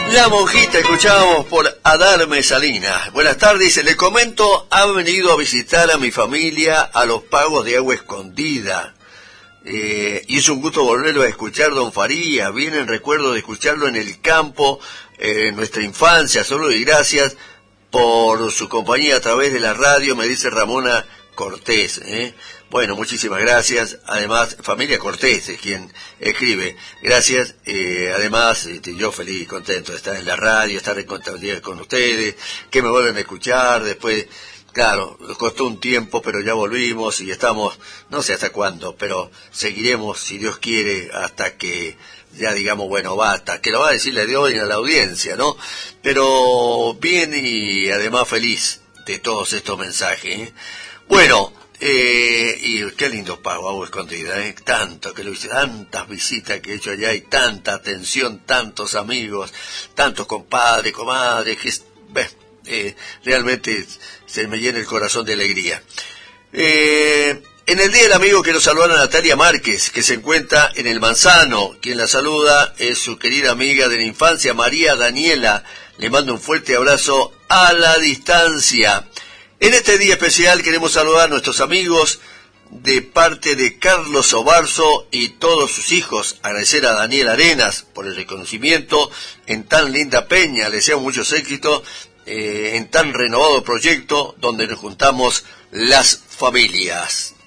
La Monjita, escuchábamos por Adalme Salinas. Buenas tardes, le comento, ha venido a visitar a mi familia a los Pagos de Agua Escondida. Y es un gusto volverlo a escuchar, don Faría. Viene en recuerdo de escucharlo en el campo, en nuestra infancia. Solo y gracias por su compañía a través de la radio, me dice Ramona Cortés. Bueno, muchísimas gracias. Además, familia Cortés es quien escribe. Gracias. Además, yo feliz, contento de estar en la radio, estar en contacto con ustedes, que me vuelven a escuchar. Después, claro, nos costó un tiempo, pero ya volvimos y estamos, no sé hasta cuándo, pero seguiremos, si Dios quiere, hasta que ya digamos, bueno, basta, que lo va a decirle Dios a la audiencia, ¿no? Pero bien y además feliz de todos estos mensajes. Bueno, y qué lindo Pago Agua Escondida, tanto que lo hice, tantas visitas que he hecho allá y tanta atención, tantos amigos, tantos compadres, comadres, que realmente se me llena el corazón de alegría. En el Día del Amigo quiero saludar a Natalia Márquez, que se encuentra en el Manzano. Quien la saluda es su querida amiga de la infancia, María Daniela. Le mando un fuerte abrazo a la distancia. En este día especial queremos saludar a nuestros amigos de parte de Carlos Obarzo y todos sus hijos. Agradecer a Daniel Arenas por el reconocimiento en tan linda peña. Le deseo muchos éxitos en tan renovado proyecto donde nos juntamos las familias.